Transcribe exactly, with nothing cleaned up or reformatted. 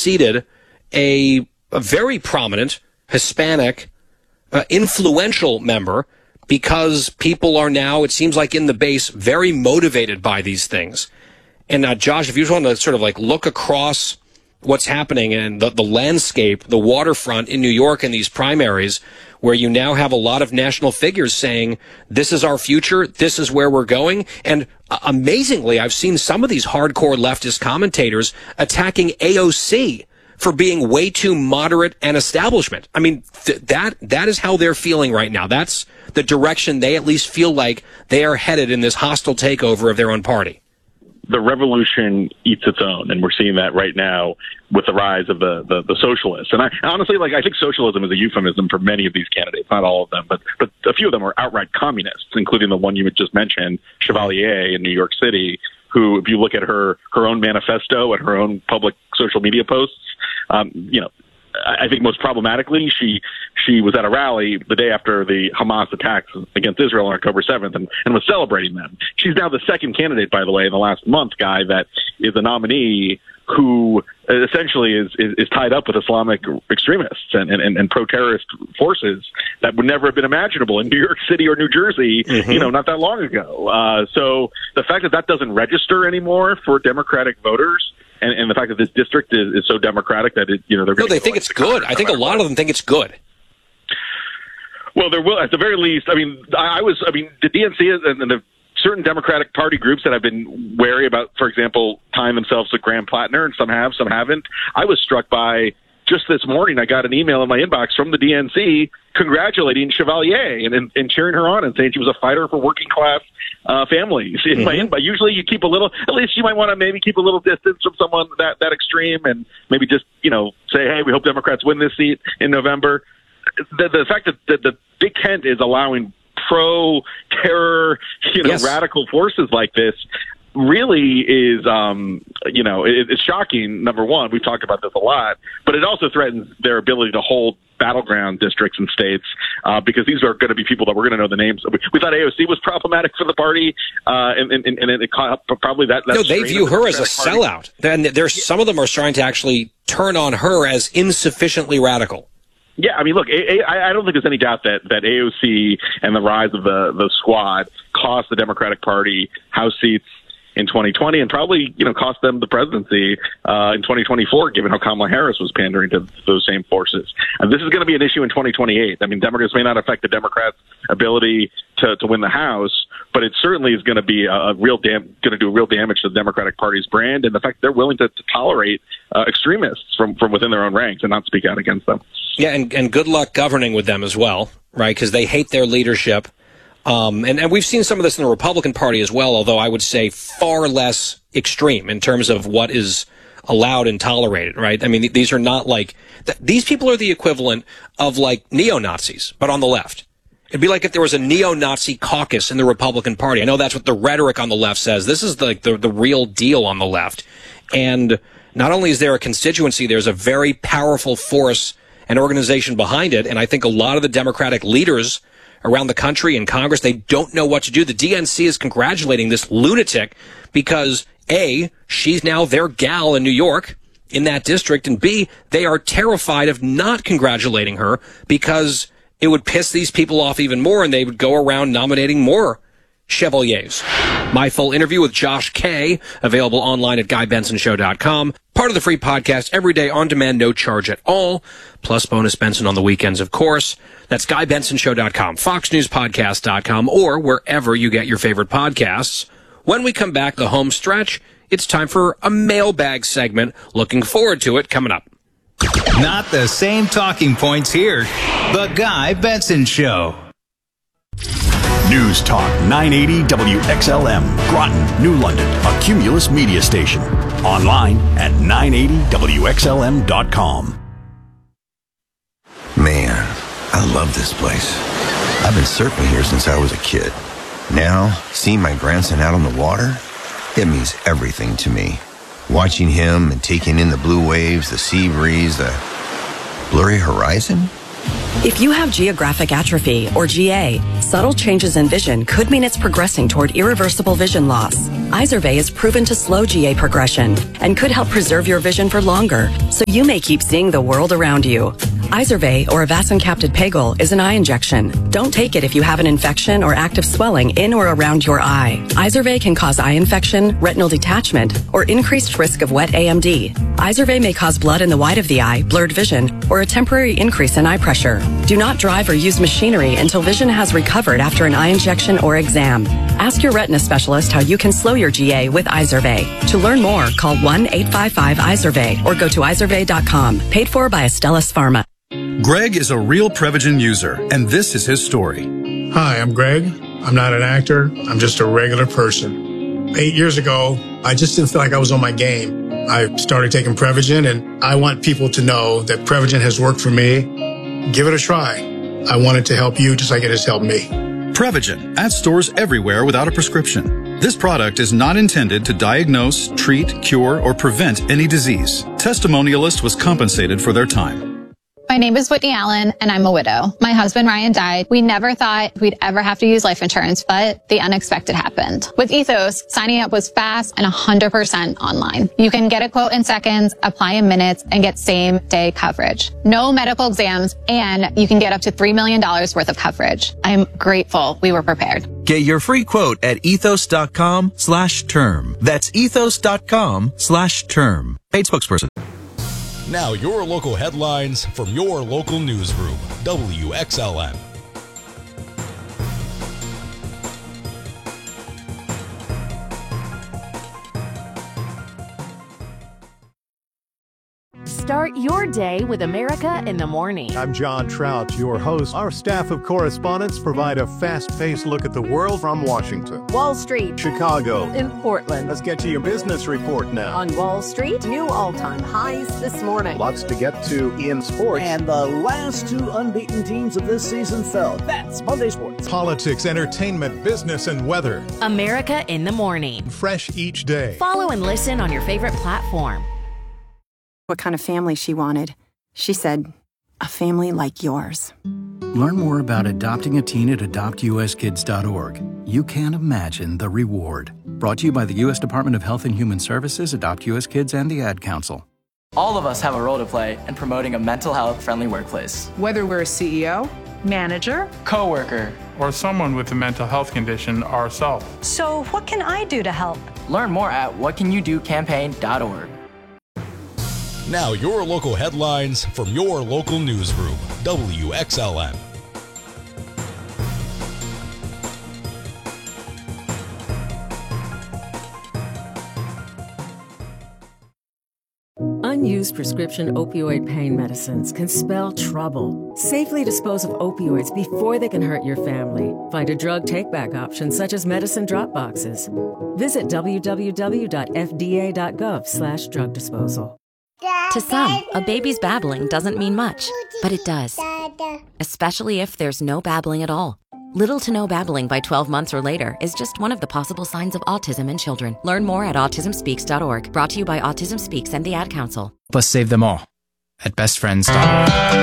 unseated a, a very prominent Hispanic, uh, influential member, because people are now, it seems like in the base, very motivated by these things. And uh, Josh, if you just want to sort of like look across what's happening in the, the landscape, the waterfront in New York in these primaries, where you now have a lot of national figures saying, this is our future, this is where we're going. And uh, amazingly, I've seen some of these hardcore leftist commentators attacking A O C for being way too moderate and establishment. I mean, th- that that is how they're feeling right now. That's the direction they at least feel like they are headed in this hostile takeover of their own party. The revolution eats its own, and we're seeing that right now with the rise of the, the, the socialists. And I honestly, like, I think socialism is a euphemism for many of these candidates, not all of them, but, but a few of them are outright communists, including the one you just mentioned, Chevalier in New York City, who, if you look at her, her own manifesto and her own public social media posts, um, you know, I think most problematically, she she was at a rally the day after the Hamas attacks against Israel on October seventh and, and was celebrating them. She's now the second candidate, by the way, in the last month, Guy, that is a nominee who essentially is, is, is tied up with Islamic extremists and, and, and pro-terrorist forces that would never have been imaginable in New York City or New Jersey, mm-hmm. you know, not that long ago. Uh, so the fact that that doesn't register anymore for Democratic voters, and, and the fact that this district is, is so Democratic that it, you know, they're no, they think it's good. I think a lot of them think it's good. Well, there will, at the very least. I mean, I was. I mean, the D N C and the certain Democratic Party groups that have been wary about, for example, tying themselves to Graham Plattner, and some have, some haven't. I was struck by just this morning. I got an email in my inbox from the D N C congratulating Chevalier and, and, and cheering her on and saying she was a fighter for working class uh, families. In mm-hmm. my inbox, usually you keep a little. At least you might want to maybe keep a little distance from someone that that extreme, and maybe just you know say, hey, we hope Democrats win this seat in November. The, the fact that the, the big tent is allowing pro-terror, you know, yes. radical forces like this really is, um, you know, it, it's shocking, number one. We've talked about this a lot, but it also threatens their ability to hold battleground districts and states uh, because these are going to be people that we're going to know the names of. We, we thought A O C was problematic for the party, uh, and, and, and it caught probably that. that no, they view her as a party. sellout. Then there's some of them are trying to actually turn on her as insufficiently radical. Yeah, I mean, look, a- a- I don't think there's any doubt that, that A O C and the rise of the, the squad cost the Democratic Party House seats in twenty twenty and probably, you know, cost them the presidency uh, in twenty twenty-four, given how Kamala Harris was pandering to those same forces. And this is going to be an issue in twenty twenty-eight. I mean, Democrats may not affect the Democrats' ability to, to win the House, but it certainly is going to be a, a real dam- going to do real damage to the Democratic Party's brand and the fact they're willing to, to tolerate uh, extremists from, from within their own ranks and not speak out against them. Yeah, and, and good luck governing with them as well, right? Because they hate their leadership. Um, and, and we've seen some of this in the Republican Party as well, although I would say far less extreme in terms of what is allowed and tolerated, right? I mean, th- these are not like, th- these people are the equivalent of like neo-Nazis, but on the left. It'd be like if there was a neo-Nazi caucus in the Republican Party. I know that's what the rhetoric on the left says. This is the, the, the real deal on the left. And not only is there a constituency, there's a very powerful force and organization behind it. And I think a lot of the Democratic leaders around the country and Congress, they don't know what to do. The D N C is congratulating this lunatic because A, she's now their gal in New York in that district, and B, they are terrified of not congratulating her because it would piss these people off even more and they would go around nominating more Chevaliers. My full interview with Josh Kaye, available online at guy benson show dot com. Part of the free podcast, every day on demand, no charge at all. Plus bonus Benson on the weekends, of course. That's guy benson show dot com, fox news podcast dot com, or wherever you get your favorite podcasts. When we come back, the home stretch, it's time for a mailbag segment. Looking forward to it coming up. Not the same talking points here. The Guy Benson Show. News Talk nine eighty W X L M, Groton, New London, a Cumulus media station. Online at nine eighty W X L M dot com. Man, I love this place. I've been surfing here since I was a kid. Now, seeing my grandson out on the water, it means everything to me. Watching him and taking in the blue waves, the sea breeze, the blurry horizon, If you have geographic atrophy, or G A, subtle changes in vision could mean it's progressing toward irreversible vision loss. Izervay is proven to slow G A progression and could help preserve your vision for longer, so you may keep seeing the world around you. Izervay, or avacincaptad pegol, is an eye injection. Don't take it if you have an infection or active swelling in or around your eye. Izervay can cause eye infection, retinal detachment, or increased risk of wet A M D. Izervay may cause blood in the white of the eye, blurred vision, or a temporary increase in eye pressure. Do not drive or use machinery until vision has recovered after an eye injection or exam. Ask your retina specialist how you can slow your G A with Izervay. To learn more, call one eight five five Izervay or go to izervay dot com. Paid for by Astellas Pharma. Greg is a real Prevagen user, and this is his story. Hi, I'm Greg. I'm not an actor. I'm just a regular person. Eight years ago, I just didn't feel like I was on my game. I started taking Prevagen, and I want people to know that Prevagen has worked for me. Give it a try. I want it to help you just like it has helped me. Prevagen, at stores everywhere without a prescription. This product is not intended to diagnose, treat, cure, or prevent any disease. Testimonialist was compensated for their time. My name is Whitney Allen, and I'm a widow. My husband, Ryan, died. We never thought we'd ever have to use life insurance, but the unexpected happened. With Ethos, signing up was fast and one hundred percent online. You can get a quote in seconds, apply in minutes, and get same-day coverage. No medical exams, and you can get up to three million dollars worth of coverage. I'm grateful we were prepared. Get your free quote at ethos.com slash term. That's ethos.com slash term. Paid spokesperson. Now your local headlines from your local newsroom, W X L M. Start your day with America in the Morning. I'm John Trout, your host. Our staff of correspondents provide a fast-paced look at the world from Washington, Wall Street, Chicago, in Portland. Let's get to your business report now. On Wall Street, new all-time highs this morning. Lots to get to in sports. And the last two unbeaten teams of this season fell. That's Monday Sports. Politics, entertainment, business, and weather. America in the Morning. Fresh each day. Follow and listen on your favorite platform. What kind of family she wanted. She said, a family like yours. Learn more about adopting a teen at adopt u s kids dot org. You can't imagine the reward. Brought to you by the U S Department of Health and Human Services, Adopt U S Kids, and the Ad Council. All of us have a role to play in promoting a mental health friendly workplace. Whether we're a C E O, manager, coworker, or someone with a mental health condition ourselves. So what can I do to help? Learn more at what can you do campaign dot org. Now your local headlines from your local newsroom, W X L M. Unused prescription opioid pain medicines can spell trouble. Safely dispose of opioids before they can hurt your family. Find a drug take-back option such as medicine drop boxes. Visit w w w dot f d a dot gov slash drug disposal. To some, a baby's babbling doesn't mean much, but it does. Especially if there's no babbling at all. Little to no babbling by twelve months or later is just one of the possible signs of autism in children. Learn more at autism speaks dot org. Brought to you by Autism Speaks and the Ad Council. Let's save them all at best friends dot org.